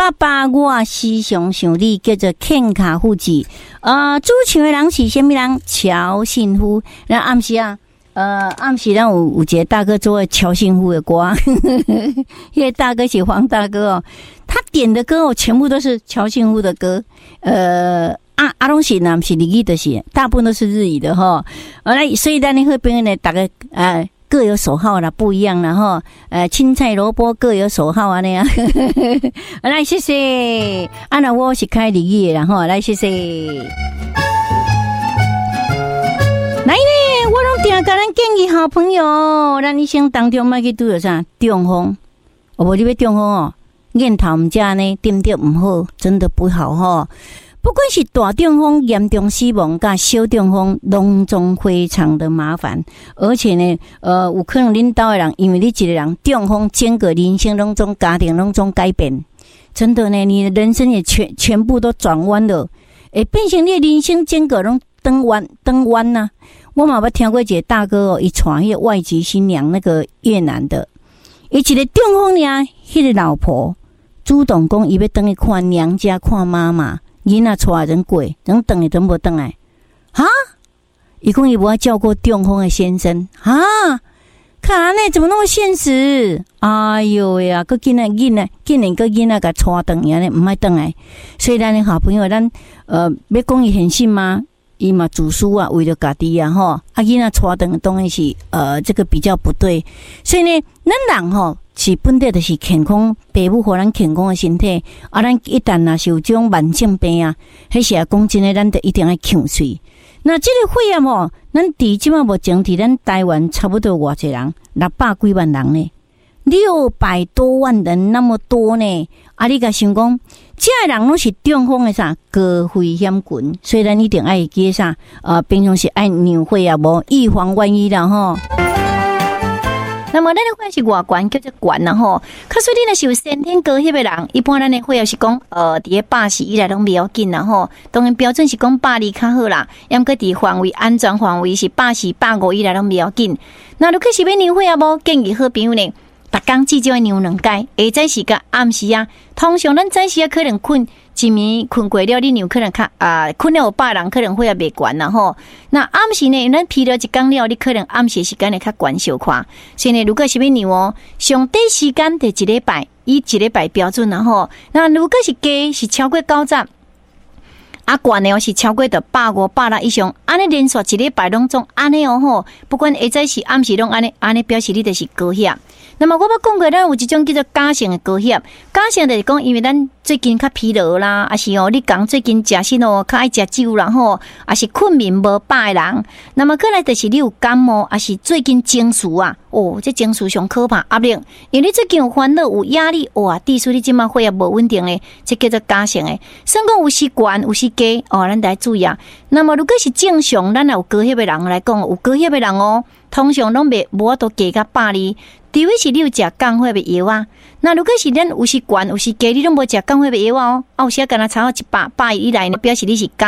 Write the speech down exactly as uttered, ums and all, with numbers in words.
爸爸，我时常想你，叫做肯卡夫子。呃，主唱的人是什么人？乔信夫。那暗时啊，呃，暗时咱有有一个大哥做乔信夫的歌，因为大哥是黄大哥哦，他点的歌哦，全部都是乔信夫的歌。呃，啊啊，拢是呐，是日语的是，大部分都是日语的哈。呃，来，所以咱呢，会边呢，大家呃。各有所好啦，不一样啦哈。呃，青菜萝卜各有所好啊那样。来，谢谢。啊，那我是开日语的啦哈。来，谢谢。来呢，我拢定甲咱建议好朋友，咱一生当中莫去拄着啥中风，哦，无你要中风哦，念头唔正呢，对对唔好，真的不好哈。不管是大中风、严重死亡，甲小中风，拢总非常的麻烦。而且呢，呃，有可能恁兜的人，因为你一个人中风，整个人生拢总家庭拢总改变。真的呢，你的人生也全全部都转弯了，会变成你的人生整个拢转弯转弯呐。我嘛捌听过一个大哥哦，伊娶迄个外籍新娘，那个越南的，伊一个中风呢，迄个老婆主动讲，伊要回去看娘家，看妈妈。囡仔带人过，人等也等不等来，哈？伊讲伊无爱照顾中风的先生，哈？看安尼怎么那么现实？哎呦呀，个囡仔囡仔，竟然个囡仔甲带等安尼，唔爱等来。所以咱的好朋友，咱呃要讲伊很信吗？伊嘛自私啊，为了家己啊，吼，啊囡仔带等当然是呃这个比较不对。所以呢，咱人吼。是本地就是健康，父母互咱健康的身体。啊，咱一旦若是有这种慢性病啊，迄时啊讲真诶，咱就一定要强水。那这个肺炎哦，咱伫即马目前伫咱台湾差不多偌济人，六百几万人呢，六百多万人那么多呢。啊，你甲想讲，这人拢是中风的啥高危险群，所以咱一定爱记啥，呃，平常是爱尿血啊，无预防万一啦吼。那么咱的血是外悬叫做悬啦吼，可是你若是有先天高血的人，一般咱的血也是讲，呃，伫个百四以内拢袂要紧啦吼。当然标准是讲百二较好啦，要搁伫范围安全范围是百四、百五以内拢袂要紧。那如果是要尿血啊无，建议好朋友呢，逐工至少要尿两解，下早时甲暗时啊，通常咱早时啊可能困。一暝困过了，你有可能较啊困了有百人，可能会也袂悬啦吼。那暗时呢，咱疲劳一工了，你可能暗时时间会较悬小可。所以呢，如果是要尿哦，上短时间得一礼拜，以一礼拜标准啦吼。那如果是加是超过九十，啊悬的哦是超过的百五、百六以上，安尼连续一礼拜拢总安尼哦吼。不管下早是暗时拢安尼，安尼表示你就是高血。那么我捌讲过，咱有一种叫做假性的高血，假性就是讲，因为咱最近较疲劳啦，还是哦，你讲最近食甚哦，较爱食酒啦吼，还是困眠无饱的人，那么过来就是你有感冒，还是最近情绪啊，哦，这情绪上可怕压力，因为你最近有烦恼、有压力，哇，致使你即马血也无稳定的，这叫做假性的。算讲有时悬，有时低，哦，咱得注意啊。那么如果是正常，咱有高血的人来讲，有高血的人哦，通常拢袂无法度加到百二。除非是你有食降血的药啊，那如果是咱有时悬有时低，你拢无食降血的药啊，哦，有时啊敢若差到一百百以内呢，表示你是降。